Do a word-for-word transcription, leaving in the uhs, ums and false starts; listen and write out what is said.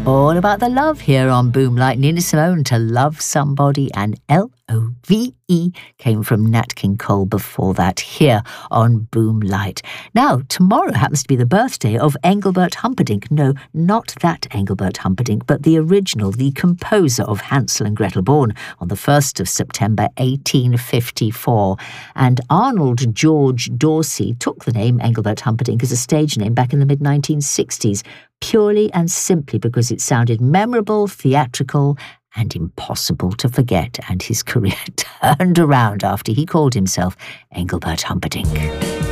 All about the love here on Boomlight. Nina Simone, To Love Somebody, and L O V E came from Nat King Cole before that here on Boomlight. Now, tomorrow happens to be the birthday of Engelbert Humperdinck. No, not that Engelbert Humperdinck, but the original, the composer of Hansel and Gretel, born on the first of September eighteen fifty-four. And Arnold George Dorsey took the name Engelbert Humperdinck as a stage name back in the mid nineteen sixties, purely and simply because it sounded memorable, theatrical, and impossible to forget, and his career turned around after he called himself Engelbert Humperdinck.